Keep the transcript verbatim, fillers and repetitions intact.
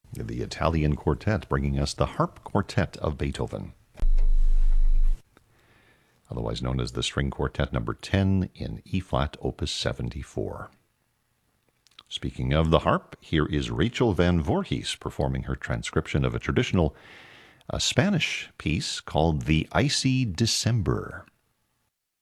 The Italian Quartet bringing us the Harp Quartet of Beethoven, otherwise known as the String Quartet number ten in E-flat, opus seventy-four. Speaking of the harp, here is Rachel Van Voorhees performing her transcription of a traditional uh, Spanish piece called The Icy December.